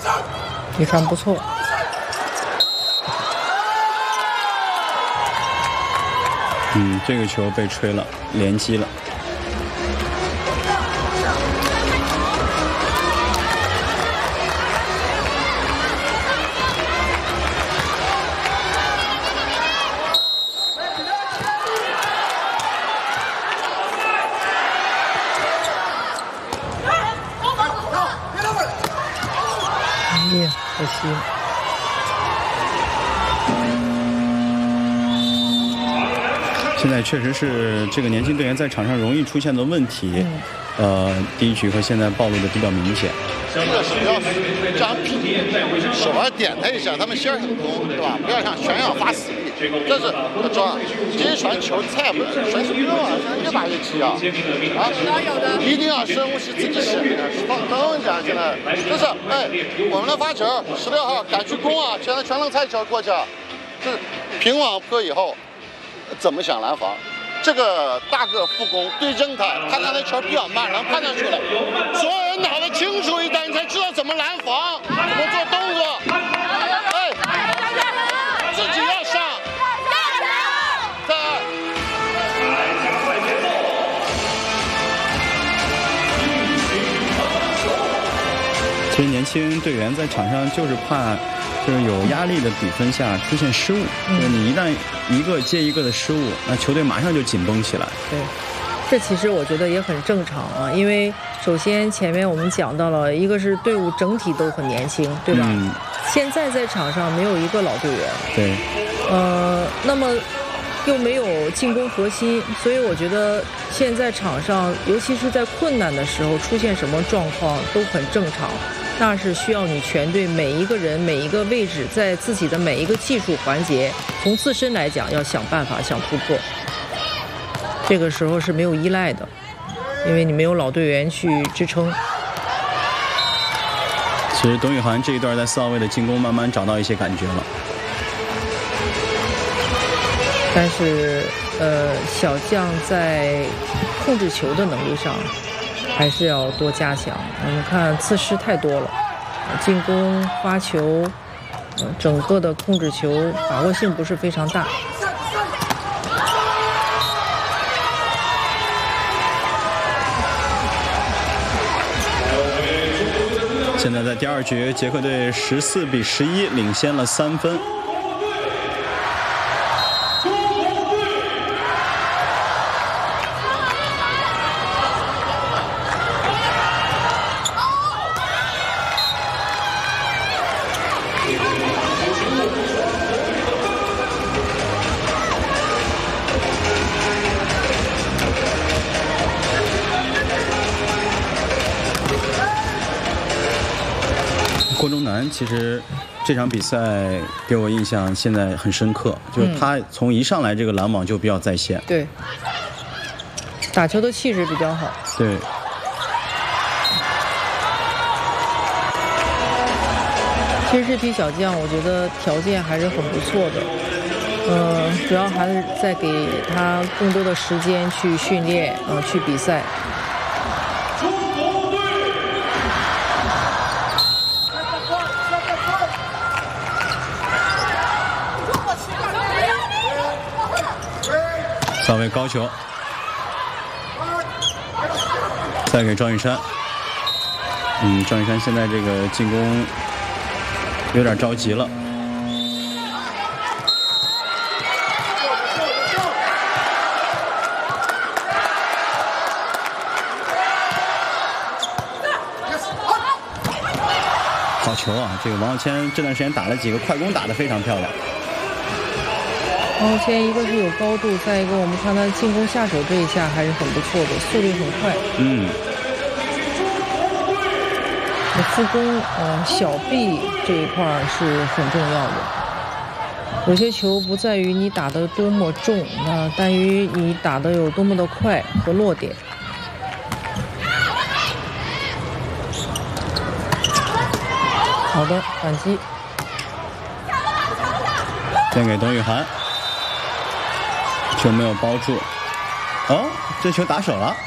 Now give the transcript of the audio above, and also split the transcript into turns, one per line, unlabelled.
非常不错。
这个球被吹了，连击了。
哎呀，可惜。
现在确实是这个年轻队员在场上容易出现的问题，第一局和现在暴露的比较明显。
这个是不要这样手腕点他一下，他们心儿很空，对吧？不要像全要发死力，这是很重要。这一传球菜不是全是热啊，现在越打越急啊！一定要深呼吸，自己醒。等一下，现在这是我们的发球，16号敢去攻啊！现在全能菜球过去，这平网破以后。怎么想拦防？这个大个副攻对正他，他那球比较慢，能判断出来。所有人脑子清楚一点，你才知道怎么拦防，怎么做动作。自己要上。再2。
其实年轻队员在场上就是怕。就是有压力的比分下出现失误，就是你一旦一个接一个的失误，那球队马上就紧绷起来。
对，这其实我觉得也很正常啊，因为首先前面我们讲到了，一个是队伍整体都很年轻，对吧？现在在场上没有一个老队员。
对。
那么又没有进攻核心，所以我觉得现在场上，尤其是在困难的时候出现什么状况都很正常。那是需要你全队每一个人每一个位置，在自己的每一个技术环节，从自身来讲要想办法想突破。这个时候是没有依赖的，因为你没有老队员去支撑。
其实董宇涵这一段在4号位的进攻慢慢找到一些感觉了，
但是小将在控制球的能力上还是要多加强。我们看次失太多了，进攻发球，整个的控制球把握性不是非常大。
现在在第2局，捷克队14比11领先了3分。郭忠南其实这场比赛给我印象现在很深刻，就是他从一上来这个拦网就比较在线，
对，打球的气质比较好。
对，
其实这批小将我觉得条件还是很不错的，主要还是在给他更多的时间去训练，去比赛。
稍微高球，再给庄宇珊。庄宇珊现在这个进攻有点着急了。好球啊！这个王浩谦这段时间打了几个快攻，打得非常漂亮。
王浩谦一个是有高度，再一个我们看他进攻下手这一下还是很不错的，速率很快。副攻小臂这一块是很重要的。有些球不在于你打得多么重，但于你打得有多么的快和落点。好的，反击。
先给董宇涵，球没有包住。哦，这球打手了。